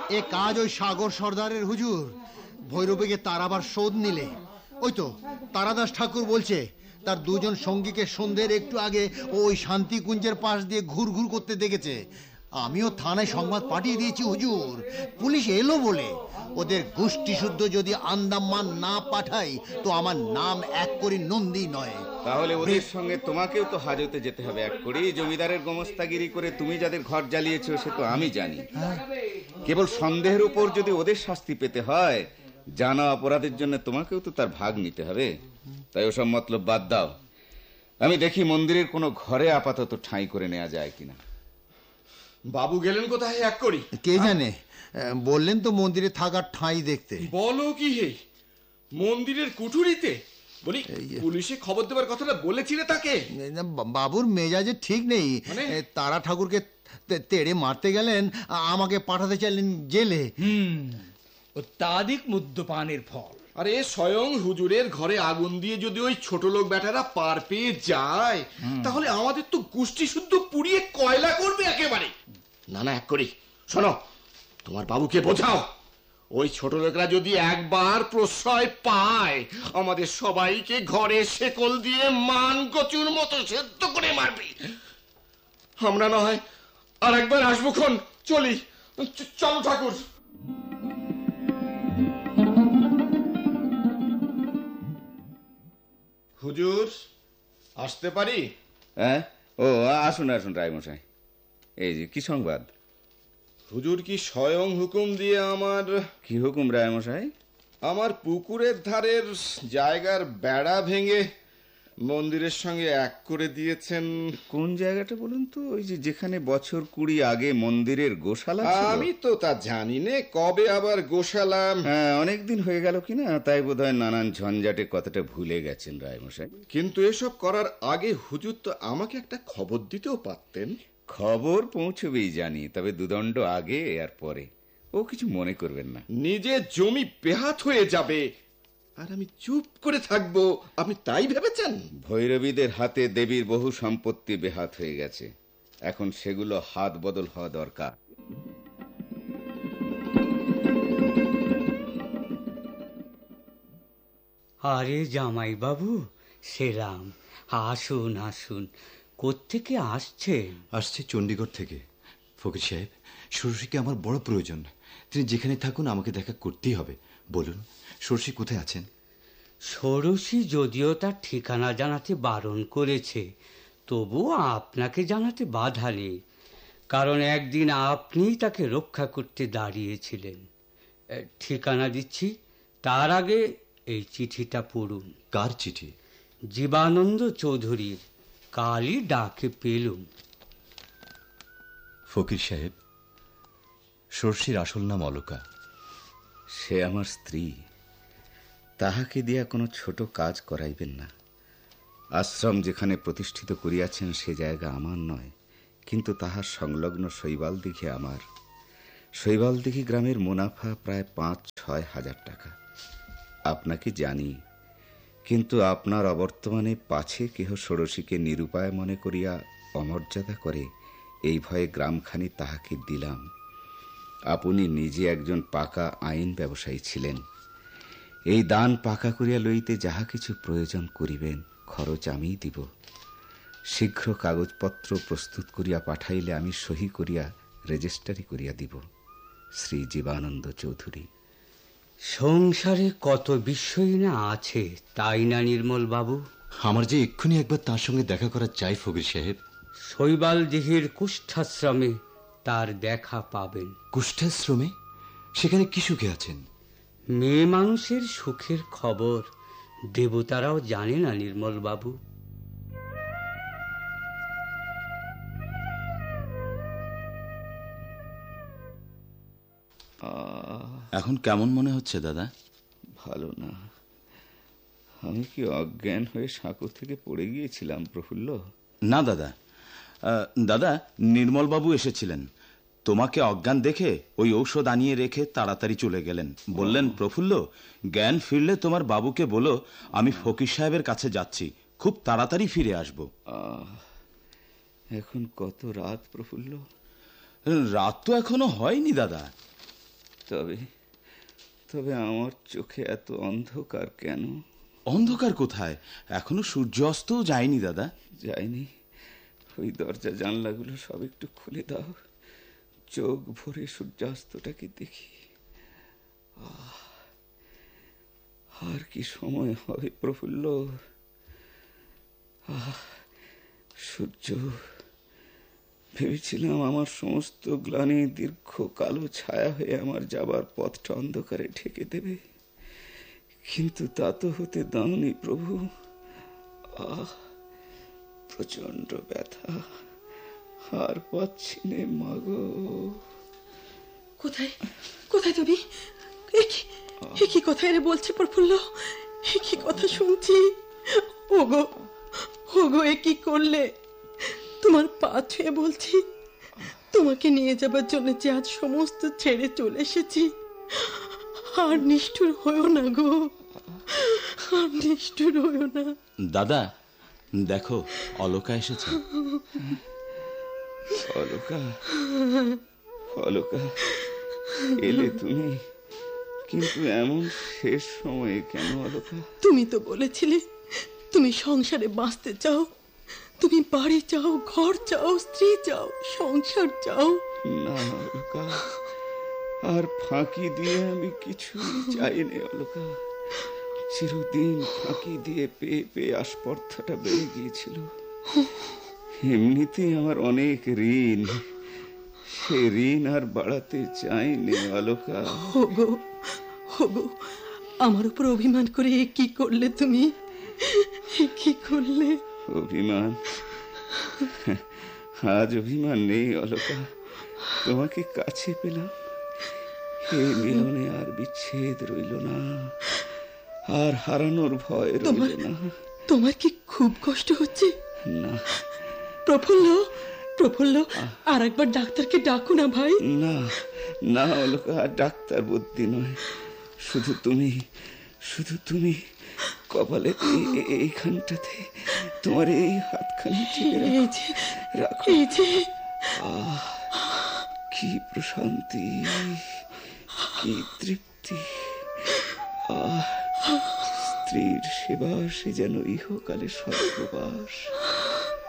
এ কাজ ওই সাগর সর্দারের হুজুর। ভৈরবীকে তারাবার শোধ নিলে। ওই তো তারাদাস ঠাকুর বলছে তার দুজন সঙ্গীকে সন্ধ্যের একটু আগে ওই শান্তিকুঞ্জের পাশ দিয়ে ঘুর ঘুর করতে দেখেছে। আমিও থানায় সংবাদ পাঠিয়ে দিয়েছি হুজুর, পুলিশ এলো বলে। ওদের গোষ্ঠী শুদ্ধ যদি আন্দামান না পাঠাই তো আমার নাম এক করি নন্দী নয়। তাহলে ওদের সঙ্গে তোমাকেও তো হাজতে যেতে হবে এক করি। জমিদারের গোমস্তাগিরি করে তুমি যাদের ঘর জ্বালিয়েছো সে তো আমি জানি। কেবল সন্দেহের উপর যদি ওদের শাস্তি পেতে হয়, জানা অপরাধের জন্য তোমাকেও তো তার ভাগ নিতে হবে। তাই ওসব মতলব বাদ দাও। আমি দেখি মন্দিরের কোনো ঘরে আপাতত ঠাঁই করে নেওয়া যায় কিনা। বাবু গেলেন কোথায় এক করি? কে জানে, বললেন তো মন্দিরে থাকার ঠাঁই দেখতে। বলো কি হে, মন্দিরের কুঠুরিতে? বলি পুলিশে খবর দেবার কথাটা বলেছিলে তাকে? বাবুর মেজাজে ঠিক নেই। তারা ঠাকুরকে তেড়ে মারতে গেলেন, আমাকে পাঠাতে চাইলেন জেলে। অত্যাধিক মদ্যপানের ফল। আরে স্বয়ং হুজুরের ঘরে আগুন দিয়ে যদি ওই ছোট লোক বেটারা পার পেয়ে যায়, তাহলে আমাদের তো গোষ্ঠী শুদ্ধ পুড়িয়ে কয়লা করবে একেবারে। না না, এক করি শোনো, তোমার বাবুকে বোঝাও, ওই ছোট লোকরা যদি একবার প্রশ্রয় পায় আমাদের সবাইকে ঘরে শেকল দিয়ে মান কচুর মতো সেদ্ধ করে মারবি। আমরা না হয় আর একবার আসবো খন। চলি, চলো ঠাকুর। হুজুর, আসতে পারি? হ্যাঁ, ও আসুন আসুন রায়মশাই। এই যে কি সংবাদ? হুজুর কি স্বয়ং হুকুম দিয়ে আমার... কি হুকুম রায়মশাই? আমার পুকুরের ধারের জায়গার বেড়া ভেঙে মন্দিরের সঙ্গে এক করে দিয়েছেন। কোন জায়গাটা বলুন তো? ওই যে যেখানে বছর 20 আগে মন্দিরের গোশালা ছিল। আমি তো তা জানি না, কবে আবার গোশালা। হ্যাঁ, অনেকদিন হয়ে গেল কিনা, তাই বোধহয় নানান ঝঞ্ঝাটে কথাটা ভুলে গেছেন রায়মশাই। কিন্তু এসব করার আগে হুজুর তো আমাকে একটা খবর দিতেও পারতেন। খবর পৌঁছবেই জানি, তবে দুদণ্ড আগে আর পরে। ও কিছু মনে করবেন না। নিজের জমি বেহাত হয়ে যাবে আর আমি চুপ করে থাকবো, আপনি তাই ভেবেছেন? ভৈরবীদের হাতে দেবীর বহু সম্পত্তি বেহাত হয়ে গেছে, এখন সেগুলো হাত বদল হওয়া দরকার। আরে জামাই বাবু, সেরাম, আসুন আসুন। কোত্থেকে আসছেন? আসছে চণ্ডীগড় থেকে। ফকির সাহেব, ষোড়শীকে আমার বড় প্রয়োজন। তিনি যেখানে থাকুন আমাকে দেখা করতেই হবে। বলুন, ষোড়শী কোথায় আছেন? ষোড়শী যদিও তার ঠিকানা জানাতে বারণ করেছে, তবুও আপনাকে জানাতে বাধা নেই, কারণ একদিন আপনিই তাকে রক্ষা করতে দাঁড়িয়েছিলেন। ঠিকানা দিচ্ছি, তার আগে এই চিঠিটা পড়ুন। কার চিঠি? জীবানন্দ চৌধুরীর। কালই ডাকে পেলুম। ফকির সাহেব, ষোড়শীর আসল নাম অলকা। সে আমার স্ত্রী, তাহাকে দিয়া কোনো ছোট কাজ করাইবেন না। আশ্রম যেখানে প্রতিষ্ঠিত করিয়াছেন সে জায়গা আমার নয়, কিন্তু তাহার সংলগ্ন শৈবালদিঘি আমার। শৈবালদিঘি গ্রামের মুনাফা প্রায় 5-6 হাজার টাকা। আপনাকে জানি, কিন্তু আপনার অবর্তমানে পাছে কেহ ষোড়শীকে নিরুপায় মনে করিয়া অমর্যাদা করে, এই ভয়ে গ্রামখানি তাহাকে দিলাম। আপনি নিজে একজন পাকা আইন ব্যবসায়ী ছিলেন। এই দান পাকা করিয়া লইতে যাহা কিছু প্রয়োজন করিবেন, খরচ আমিই দিব। শীঘ্র কাগজপত্র প্রস্তুত করিয়া পাঠাইলে আমি সহি করিয়া রেজিস্ট্রারি করিয়া দিব। শ্রী জীবানন্দ চৌধুরী। সংসারে কত বিষয় না আছে, তাই না নির্মল বাবু? আমার যে এক্ষুনি একবার তার সঙ্গে দেখা করা চাই ফকির সাহেব। শৈবালদিঘির কুষ্ঠাশ্রমে তার দেখা পাবেন। কুষ্ঠাশ্রমে? সেখানে কি সুখে আছেন? মেয়ে মানুষের সুখের খবর দেবতারাও জানে না নির্মল বাবু। এখন কেমন মনে হচ্ছে দাদা? ভালো না। আমি কি অজ্ঞান হয়ে সাঁকো থেকে পড়ে গিয়েছিলাম প্রফুল্ল? না দাদা, দাদা নির্মলবাবু এসেছিলেন। তোমাকে অজ্ঞান দেখে ওই ঔষধ আনিয়ে রেখে তাড়াতাড়ি চলে গেলেন। বললেন, প্রফুল্ল, জ্ঞান ফিরলে তোমার বাবুকে বলো আমি ফকির সাহেবের কাছে যাচ্ছি, খুব তাড়াতাড়ি ফিরে আসবো। এখন কত রাত প্রফুল্ল? রাত তো এখনো হয়নি দাদা। তবে তবে আমার চোখে এত অন্ধকার কেন? অন্ধকার কোথায়? এখনো সূর্য অস্তও যায়নি দাদা। যায়নি? ওই দরজা জানলাগুলো সব একটু খুলে দাও, চোখ ভরে সূর্যাস্তটাকে দেখি। আর কি সময় হবে প্রফুল্ল? সূর্য, ভেবেছিলাম আমার সমস্ত গ্লানি দীর্ঘ কালো ছায়া হয়ে আমার যাবার পথটা অন্ধকারে ঢেকে দেবে, কিন্তু তা তো হতে দাওনি প্রভু। প্রচন্ড ব্যথা, আর পাচ্ছি নে মাগো। কোথায় কোথায় তুমি? কি কোথায় রে বলছে প্রফুল্ল? কি কথা শুনছি? ওগো ওগো, এ কি করলে? তোমার পা ছুঁয়ে বলছি, তোমাকে নিয়ে যাবার জন্য যে আজ সমস্ত ছেড়ে চলে এসেছি। আর নিষ্ঠুর হয়েও না গো, আর নিষ্ঠুর হয়েও না। দাদা দেখো, অলকা এসেছে। অলকা, অলকা এলে তুমি, কিন্তু এমন শেষ সময়ে কেন অলকা? তুমি তো বলেছিলে তুমি সংসারে বাঁচতে চাও, তুমি বাড়ি চাও, ঘর চাও, স্ত্রী চাও, সংসার চাও। না অলকা, আর ফাঁকি দিয়ে আমি কিছুই চাইনি অলকা। চিরদিন ফাঁকি দিয়ে পেয়ে পেয়ে আস্পর্ধাটা বেড়ে গিয়েছিল। এমনিতেই আমার অনেক ঋণ, সে ঋণ আর বাড়াতে চাইনি অলকা। হোগো হোগো, আমার উপর অভিমান করে কি করলে তুমি? কি করলে? অভিমান? আজ অভিমান নেই অলকা, তোমাকে কাছে পেলাম। এ মিলনে আর বিচ্ছেদ রইল না, আর হারানোর ভয় রইল না। তোমার কি খুব কষ্ট হচ্ছে? না প্রফুল্ল, প্রফুল্ল, আর একবার ডাক্তারকে ডাকো না ভাই। না না অলকা, ডাক্তার বুদ্ধি নয়, শুধু তুমি, শুধু তুমি। কপালে এইখানটাতে তোমার এই হাতখানি টিপে রাখো। কি প্রশান্তি, কি তৃপ্তি। স্ত্রীর সেবা সে যেন ইহকালে স্বর্গবাস।